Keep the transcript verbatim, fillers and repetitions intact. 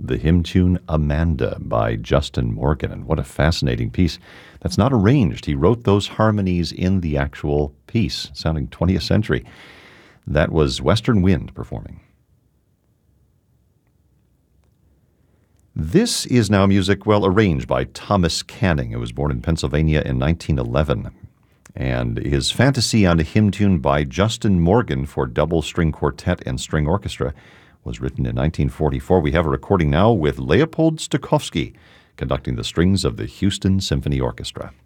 the hymn tune Amanda by Justin Morgan. And what a fascinating piece. That's not arranged. He wrote those harmonies in the actual piece, sounding twentieth century. That was Western Wind performing. This is now music, well, arranged by Thomas Canning, who was born in Pennsylvania in nineteen eleven. And his fantasy on a hymn tune by Justin Morgan for double string quartet and string orchestra was written in nineteen forty-four. We have a recording now with Leopold Stokowski conducting the strings of the Houston Symphony Orchestra.